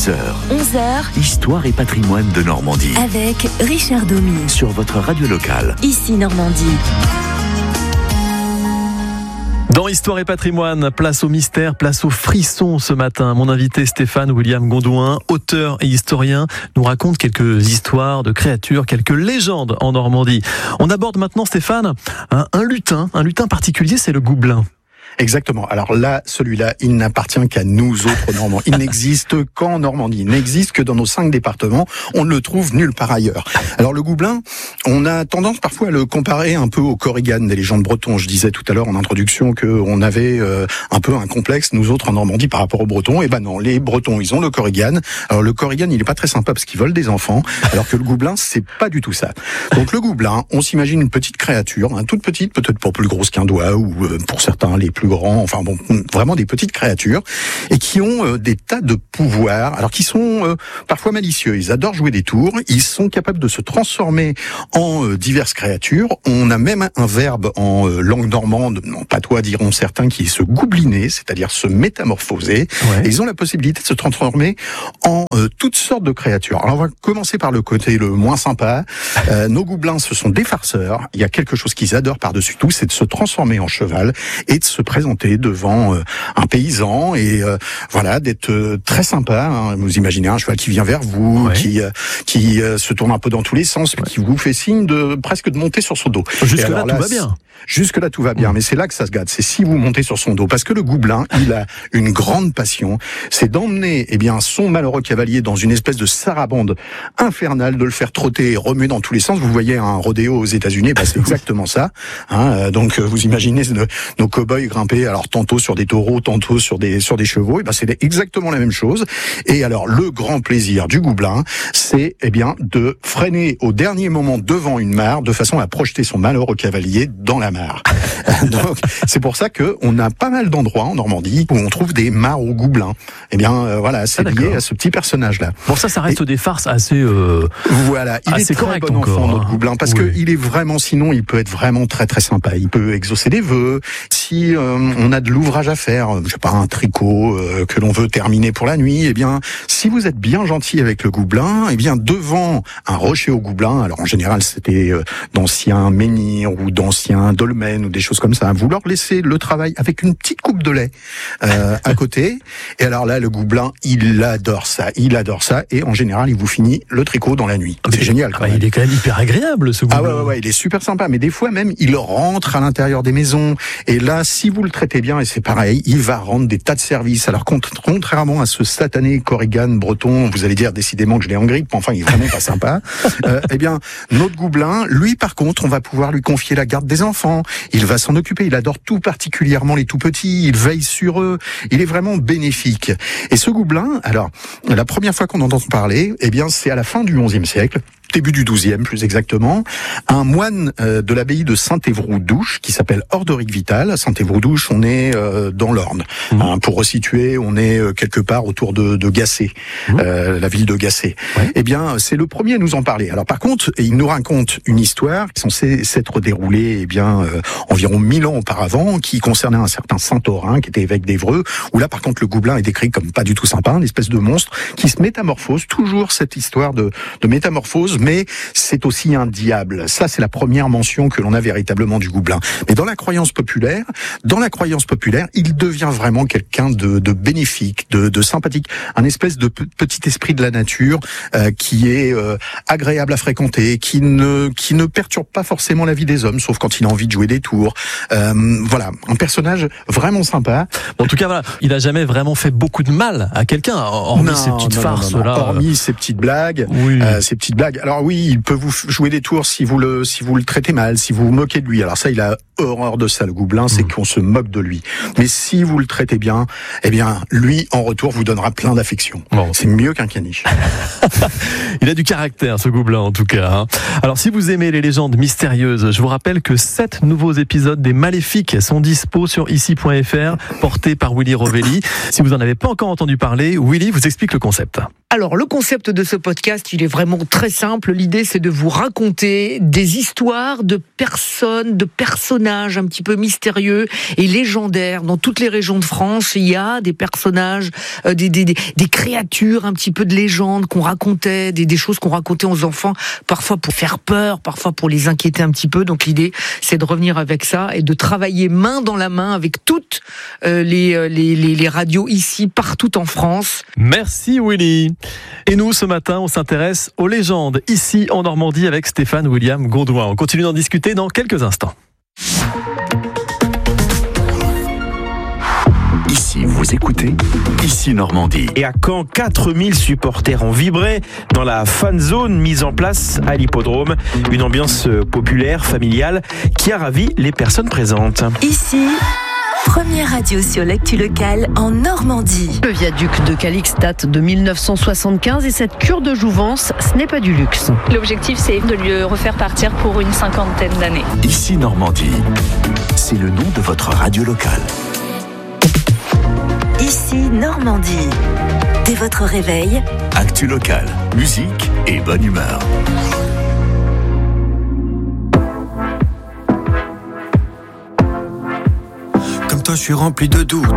10h, 11h, Histoire et patrimoine de Normandie. avec Richard Domy. Sur votre radio locale. Ici Normandie. Dans Histoire et patrimoine, place au mystère, place au frisson ce matin. Mon invité Stéphane William Gondouin, auteur et historien, nous raconte quelques histoires de créatures, quelques légendes en Normandie. On aborde maintenant, Stéphane, un lutin particulier, c'est le goublin. Exactement. Alors là, celui-là, il n'appartient qu'à nous autres Normands. Il n'existe qu'en Normandie. Il n'existe que dans nos 5 départements. On ne le trouve nulle part ailleurs. Alors le goublin, on a tendance parfois à le comparer un peu au Korrigan des légendes bretons. Je disais tout à l'heure en introduction qu'on avait un peu un complexe, nous autres en Normandie, par rapport aux Bretons. Et ben non, les Bretons, ils ont le Korrigan. Alors le Korrigan, il est pas très sympa parce qu'il vole des enfants, alors que le goublin, c'est pas du tout ça. Donc le goublin, on s'imagine une petite créature, toute petite, peut-être pas plus grosse qu'un doigt, ou pour certains les plus grands, enfin bon, vraiment des petites créatures, et qui ont des tas de pouvoirs, alors qui sont parfois malicieux. Ils adorent jouer des tours, ils sont capables de se transformer en diverses créatures. On a même un verbe en langue normande, en patois diront certains, qui est se goubliner, c'est-à-dire se métamorphoser. Ouais. Et ils ont la possibilité de se transformer en toutes sortes de créatures. Alors on va commencer par le côté le moins sympa. Nos goublins, ce sont des farceurs. Il y a quelque chose qu'ils adorent par-dessus tout, c'est de se transformer en cheval et de se présenter devant un paysan et voilà, d'être très sympa. Hein. Vous imaginez un cheval qui vient vers vous, ouais, qui se tourne un peu dans tous les sens, ouais, qui vous fait signe de presque de monter sur son dos. Jusque-là, tout va bien. Jusque-là, tout va bien, mais c'est là que ça se gâte. C'est si vous montez sur son dos, parce que le goublin, il a une grande passion, c'est d'emmener son malheureux cavalier dans une espèce de sarabande infernale, de le faire trotter et remuer dans tous les sens. Vous voyez un rodéo aux États-Unis, c'est exactement ça. Hein, donc vous imaginez nos cow-boys grimper, alors tantôt sur des taureaux, tantôt sur des chevaux. Et c'est exactement la même chose. Et alors le grand plaisir du goublin, c'est de freiner au dernier moment devant une mare, de façon à projeter son malheureux cavalier dans la mare. Donc c'est pour ça que on a pas mal d'endroits en Normandie où on trouve des mares au goublin. Voilà, c'est lié à ce petit personnage-là. Bon, ça reste des farces assez voilà, il assez est très correct bon encore, enfant, notre goublin, parce que il est vraiment, sinon il peut être vraiment très très sympa. Il peut exaucer des vœux. Si on a de l'ouvrage à faire, je sais pas, un tricot que l'on veut terminer pour la nuit, si vous êtes bien gentil avec le goublin, devant un rocher au goublin, alors en général c'était d'anciens menhirs ou d'anciens dolmens ou des choses comme ça, vous leur laissez le travail avec une petite coupe de lait à côté, et alors là le goublin il adore ça, et en général il vous finit le tricot dans la nuit. C'est génial quand même. Il est quand même hyper agréable ce goublin. Ouais, il est super sympa, mais des fois même il rentre à l'intérieur des maisons, et là si vous le traitez bien, et c'est pareil, il va rendre des tas de services. Alors contrairement à ce satané Korrigan breton, vous allez dire décidément que je l'ai en grippe, enfin il est vraiment pas sympa. Notre goublin, lui par contre, on va pouvoir lui confier la garde des enfants. Il va s'en occuper, il adore tout particulièrement les tout petits, il veille sur eux, il est vraiment bénéfique. Et ce goublin, alors la première fois qu'on entend parler, c'est à la fin du XIe siècle. Début du XIIe plus exactement, un moine de l'abbaye de Saint-Évroult-d'Ouche qui s'appelle Orderic Vital. Saint-Évroult-d'Ouche, on est dans l'Orne. Pour resituer, on est quelque part autour de Gacé, la ville de Gacé. Ouais. C'est le premier à nous en parler. Alors par contre, il nous raconte une histoire qui est censée s'être déroulée environ 1000 ans auparavant, qui concernait un certain Saint-Aurin qui était évêque d'Évreux, où là par contre le goublin est décrit comme pas du tout sympa, une espèce de monstre qui se métamorphose, toujours cette histoire de métamorphose, mais c'est aussi un diable. Ça, c'est la première mention que l'on a véritablement du goublin. Mais dans la croyance populaire, il devient vraiment quelqu'un de bénéfique, de sympathique, un espèce de petit esprit de la nature qui est agréable à fréquenter, qui ne perturbe pas forcément la vie des hommes, sauf quand il a envie de jouer des tours. Voilà, un personnage vraiment sympa. En tout cas, voilà, il a jamais vraiment fait beaucoup de mal à quelqu'un, hormis ces petites farces là. Hormis ces petites blagues, Alors oui, il peut vous jouer des tours si vous le traitez mal, si vous vous moquez de lui. Alors ça, il a horreur de ça, le goublin, c'est qu'on se moque de lui. Mais si vous le traitez bien, lui, en retour, vous donnera plein d'affection. Bon. C'est mieux qu'un caniche. Il a du caractère, ce goublin, en tout cas. Alors, si vous aimez les légendes mystérieuses, je vous rappelle que 7 nouveaux épisodes des Maléfiques sont dispo sur ici.fr, portés par Willy Rovelli. Si vous n'en avez pas encore entendu parler, Willy vous explique le concept. Alors, le concept de ce podcast, il est vraiment très simple. simple. L'idée, c'est de vous raconter des histoires de personnes, de personnages un petit peu mystérieux et légendaires. Dans toutes les régions de France, il y a des personnages, des créatures, un petit peu de légendes qu'on racontait, des choses qu'on racontait aux enfants, parfois pour faire peur, parfois pour les inquiéter un petit peu. Donc l'idée, c'est de revenir avec ça et de travailler main dans la main avec toutes les radios ici, partout en France. Merci Willy. Et nous, ce matin, on s'intéresse aux légendes ici en Normandie avec Stéphane William Gondouin. On continue d'en discuter dans quelques instants. Ici, vous écoutez Ici Normandie. Et à Caen, 4000 supporters ont vibré dans la fan zone mise en place à l'hippodrome. Une ambiance populaire, familiale, qui a ravi les personnes présentes. Ici, première radio sur l'actu locale en Normandie. Le viaduc de Calix date de 1975 et cette cure de jouvence, ce n'est pas du luxe. L'objectif, c'est de le refaire partir pour une 50aine d'années. Ici Normandie, c'est le nom de votre radio locale. Ici, Normandie. Dès votre réveil, Actu locale, musique et bonne humeur. Comme toi, je suis rempli de doutes.